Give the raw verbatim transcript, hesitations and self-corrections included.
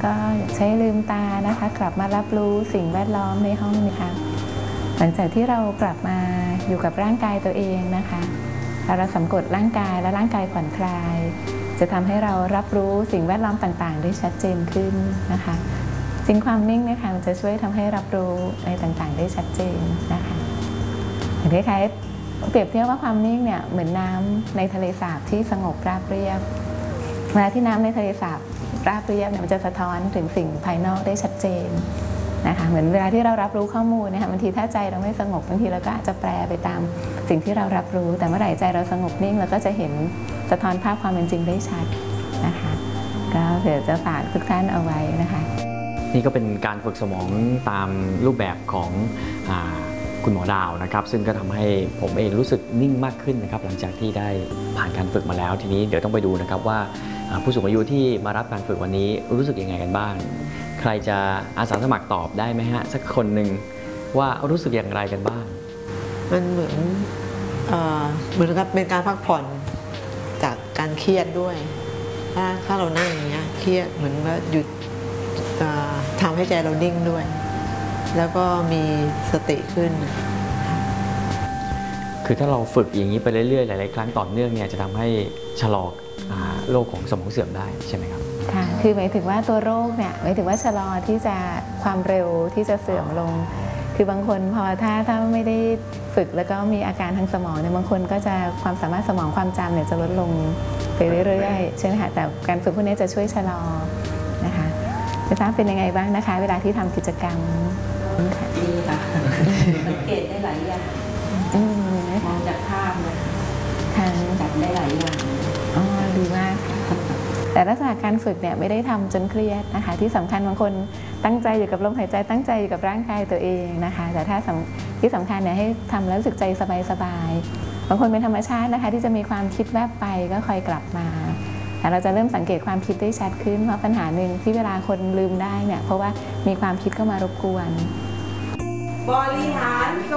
ก็ใช้ลืมตานะคะกลับมารับรู้สิ่งแวดล้อมในห้องนะคะหลังจากที่เรากลับมาอยู่กับร่างกายตัวเองนะคะเราสำรวจร่างกายและร่างกายผ่อนคลายจะทำให้เรารับรู้สิ่งแวดล้อมต่างๆได้ชัดเจนขึ้นนะคะสิ่งความนิ่งนะคะมันจะช่วยทำให้รับรู้อะไรต่างๆได้ชัดเจนนะคะอย่างคล้ายๆเปรียบเทียบว่าความนิ่งเนี่ยเหมือนน้ำในทะเลสาบที่สงบราบเรียบเวลาที่น้ำในทะเลสาบราบเรียบเนี่ยมันจะสะท้อนถึงสิ่งภายนอกได้ชัดเจนนะคะเหมือนเวลาที่เรารับรู้ข้อมูลนะคะบางทีถ้าใจเราไม่สงบบางทีเราก็อาจจะแปลไปตามสิ่งที่เรารับรู้แต่เมื่อไหร่ใจเราสงบนิ่งเราก็จะเห็นสะท้อนภาพความเป็นจริงได้ชัดนะคะก็เดี๋ยวจะฝากทุกท่านเอาไว้นะคะนี่ก็เป็นการฝึกสมองตามรูปแบบของอ่าคุณหมอดาวนะครับซึ่งก็ทำให้ผมเองรู้สึกนิ่งมากขึ้นนะครับหลังจากที่ได้ผ่านการฝึกมาแล้วทีนี้เดี๋ยวต้องไปดูนะครับว่าผู้สูงอายุที่มารับการฝึกวันนี้รู้สึกยังไงกันบ้างใครจะอาสาสมัครตอบได้ไหมฮะสักคนหนึ่งว่ารู้สึกอย่างไรกันบ้างมันเหมือนเหมือนกับเป็นการพักผ่อนจากการเครียดด้วยถ้าถ้าเรานั่งอย่างเงี้ยเครียดเหมือนว่าหยุดทำให้ใจเรานิ่งด้วยแล้วก็มีสติขึ้นคือถ้าเราฝึกอย่างนี้ไปเรื่อยๆหลายๆครั้งต่อเนื่องเนี่ยจะทำให้ชะลอโรคของสมองเสื่อมได้ใช่ไหมครับค่ะคือหมายถึงว่าตัวโรคเนี่ยหมายถึงว่าชะลอที่จะความเร็วที่จะเสื่อมลงคือบางคนพอถ้าถ้าไม่ได้ฝึกแล้วก็มีอาการทางสมองเนี่ยบางคนก็จะความสามารถสมองความจำเนี่ยจะลดลงไปเรื่อยๆใช่ไหมคะแต่การฝึกพวกนี้จะช่วยชะลอนะคะจะทราบเป็นยังไงบ้างนะคะเวลาที่ทำกิจกรรมดีค่ะสังเกตได้หลายอย่างมองจากภาพเลยจับได้หลายอย่างอ๋อดีมากค่ะแต่ลักษณะการฝึกเนี่ยไม่ได้ทำจนเครียดนะคะที่สำคัญบางคนตั้งใจอยู่กับลมหายใจตั้งใจอยู่กับร่างกายตัวเองนะคะแต่ถ้าที่สำคัญเนี่ยให้ทำแล้วรู้สึกใจสบายๆบางคนเป็นธรรมชาตินะคะที่จะมีความคิดแวบไปก็คอยกลับมาแต่เราจะเริ่มสังเกตความคิดได้ชัดขึ้นเพราะปัญหาหนึ่งที่เวลาคนลืมได้เนี่ยเพราะว่ามีความคิดเข้ามารบกวนบริหาร